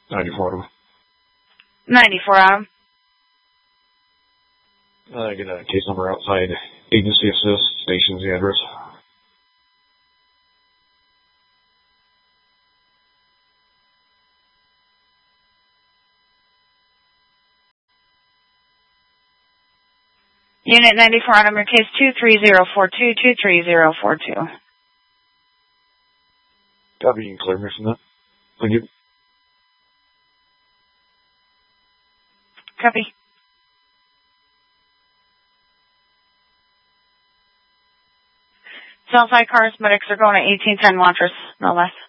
94 Adam. 94 Adam. Get a case number outside agency assist, station's the address. Unit 94 Adam, your case 23042, 23042. Copy, you can clear me from that. Thank you. Copy. Southside cars, medics are going to 1810 Montrose, no less.